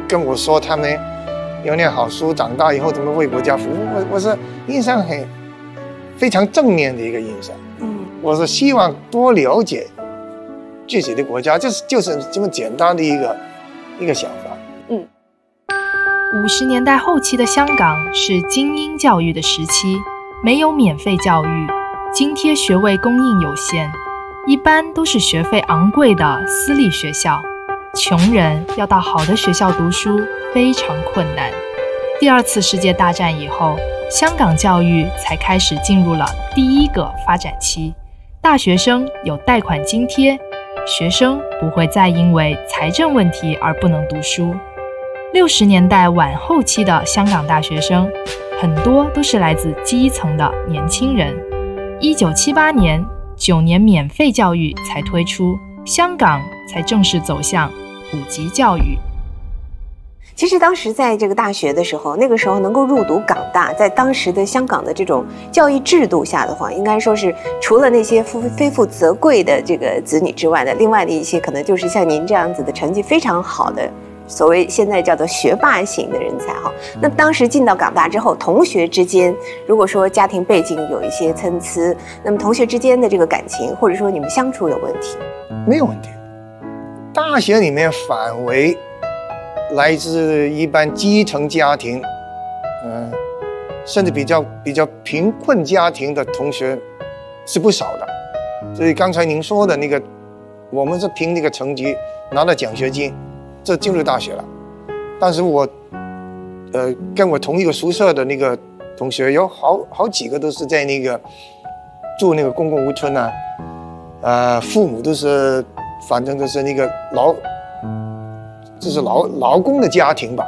跟我说他们要念好书，长大以后怎么为国家服务，我是印象非常正面的一个印象。我是希望多了解自己的国家，就是这么简单的一个想法。 50年代后期的香港是精英教育的时期，没有免费教育，津贴学位供应有限，一般都是学费昂贵的私立学校，穷人要到好的学校读书非常困难。第二次世界大战以后，香港教育才开始进入了第一个发展期，大学生有贷款津贴，学生不会再因为财政问题而不能读书。60年代晚后期的香港大学生，很多都是来自基层的年轻人。1978年，9年免费教育才推出，香港才正式走向普及教育。 其实当时在这个大学的时候，那个时候能够入读港大，在当时的香港的这种教育制度下的话，应该说是除了那些非富则贵的这个子女之外的，另外的一些可能就是像您这样子的成绩非常好的，所谓现在叫做学霸型的人才哈。那当时进到港大之后，同学之间如果说家庭背景有一些参差，那么同学之间的这个感情或者说你们相处有问题？ 没有问题。大学里面反为来自一般基层家庭，甚至比较贫困家庭的同学是不少的。所以刚才您说的那个，我们是凭那个成绩拿到奖学金，这进入大学了。但是我，跟我同一个宿舍的那个同学有好几个都是在那个住那个公共屋村啊，父母都是反正都是那个劳工的家庭吧，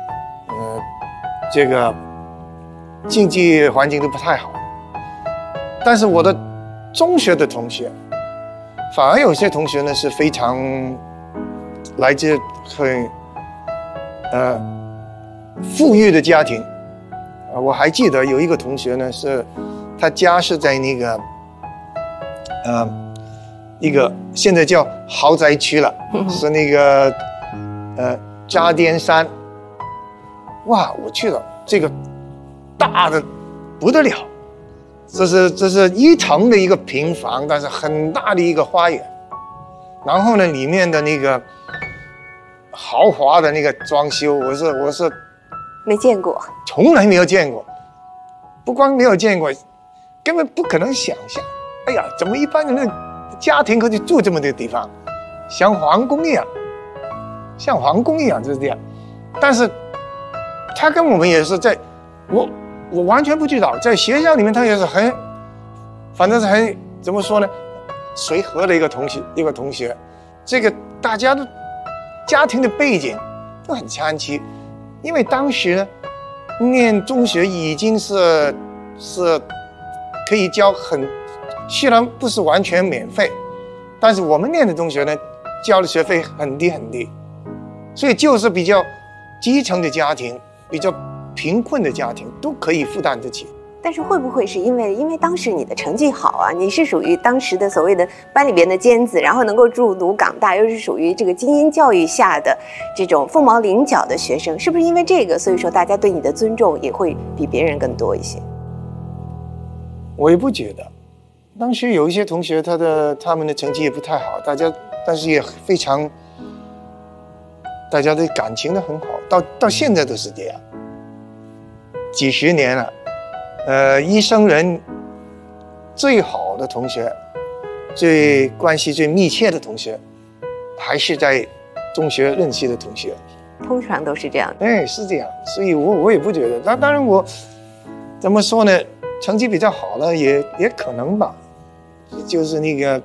这个经济环境都不太好。但是我的中学的同学，反而有些同学呢是非常来自很富裕的家庭。我还记得有一个同学呢，是他家是在那个一个现在叫豪宅区了，是那个渣甸山。哇，我去了，这个大的不得了，这是一层的一个平房，但是很大的一个花园。然后呢，里面的那个豪华的那个装修，我是没见过， 从来没有见过。不光没有见过，根本不可能想象。哎呀，怎么一般人的家庭可以住这么个地方，像皇宫一样，就是这样。但是他跟我们也是在，我完全不知道，在学校里面他也是反正是很怎么说呢，随和的一个同学。这个大家的家庭的背景都很参差，因为当时呢念中学已经是可以交虽然不是完全免费，但是我们念的中学呢交的学费很低很低，所以就是比较基层的家庭，比较贫困的家庭都可以负担得起。 但是会不会是因为当时你的成绩好啊，你是属于当时的所谓的班里边的尖子，然后能够入读港大，又是属于这个精英教育下的这种凤毛麟角的学生，是不是因为这个，所以说大家对你的尊重也会比别人更多一些？ 我也不觉得，当时有一些同学他们的成绩也不太好，但是也非常，大家的感情都很好，到现在都是这样，几十年了。一生人最好的同学，关系最密切的同学，还是在中学认识的同学。 通常都是这样。 哎，是这样，所以我也不觉得。当然我怎么说呢？成绩比较好了，也可能吧。就是那个，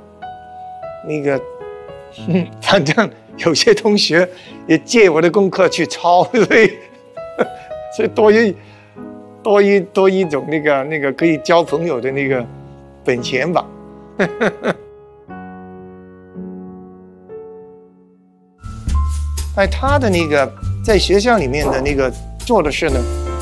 反正有些同学也借我的功课去抄，所以多一种那个可以交朋友的那个本钱吧。他的那个在学校里面的那个做的事呢，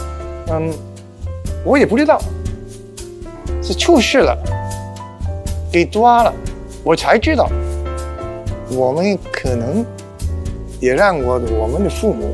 我也不知道，是出事了，给抓了，我才知道。我们可能也让我们的父母